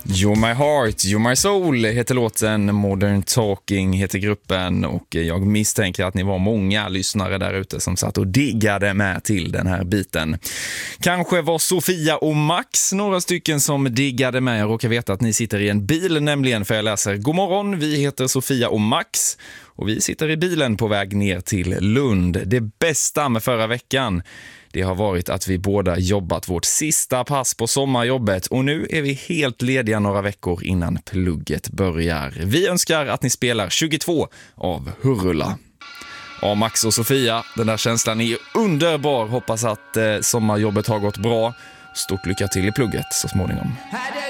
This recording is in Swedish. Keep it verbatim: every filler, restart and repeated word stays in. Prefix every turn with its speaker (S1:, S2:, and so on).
S1: You're My Heart, You're My Soul heter låten, Modern Talking heter gruppen och jag misstänker att ni var många lyssnare där ute som satt och diggade med till den här biten. Kanske var Sofia och Max några stycken som diggade med. Jag råkar veta att ni sitter i en bil nämligen, för jag läser: God morgon, vi heter Sofia och Max och vi sitter i bilen på väg ner till Lund. Det bästa med förra veckan, det har varit att vi båda jobbat vårt sista pass på sommarjobbet och nu är vi helt lediga några veckor innan plugget börjar. Vi önskar att ni spelar tjugotvå av Hurula. Ja, Max och Sofia, den där känslan är underbar. Hoppas att eh, sommarjobbet har gått bra. Stort lycka till i plugget så småningom.